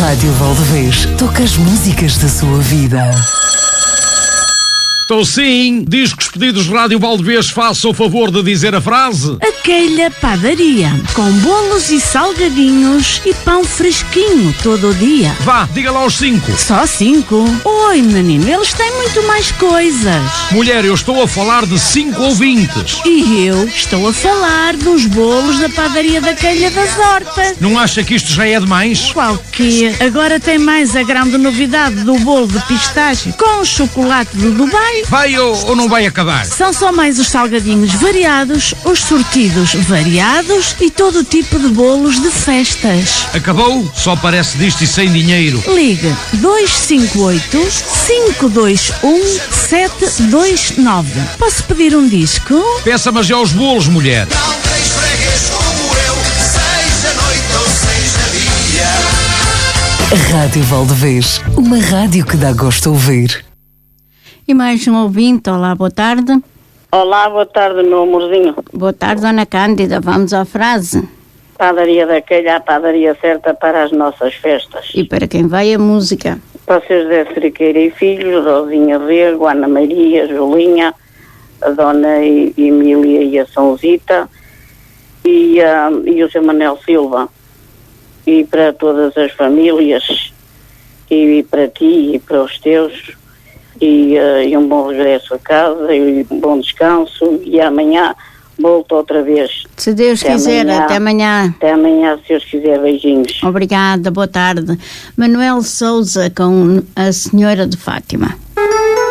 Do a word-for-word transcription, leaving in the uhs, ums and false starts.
Rádio Valdevez toca as músicas da sua vida. Estou sim. Diz que os pedidos Rádio Valdevez façam o favor de dizer a frase. Aquela padaria, com bolos e salgadinhos e pão fresquinho todo o dia. Vá, diga lá os cinco. Só cinco? Oi, menino, eles têm muito mais coisas. Mulher, eu estou a falar de cinco ouvintes. E eu estou a falar dos bolos da padaria da Calha das Hortas. Não acha que isto já é demais? Qual que? Agora tem mais a grande novidade do bolo de pistache com chocolate do Dubai. Vai ou, ou não vai acabar? São só mais os salgadinhos variados, os sortidos variados e todo o tipo de bolos de festas. Acabou? Só parece disto e sem dinheiro. Ligue dois cinco oito, cinco dois um, sete dois nove. Posso pedir um disco? Peça, mas já os bolos, mulher. Não tens freguês como eu, seja noite ou seja dia. Rádio Valdevez, uma rádio que dá gosto de ouvir. E mais um ouvinte, olá, boa tarde. Olá, boa tarde, meu amorzinho. Boa tarde, Dona Cândida, vamos à frase. Padaria da Calha, a padaria certa para as nossas festas. E para quem vai a música? Para o seu José Friqueira e Filhos, Rosinha Rego, Ana Maria, Julinha, a Dona Emília e a Sãozita e, uh, e o seu Manel Silva. E para todas as famílias, e para ti e para os teus. E, uh, e um bom regresso a casa e um bom descanso e amanhã volto outra vez. Se Deus até quiser, amanhã, até amanhã. Até amanhã, se Deus quiser, beijinhos. Obrigada, boa tarde. Manuel Souza com a Senhora de Fátima.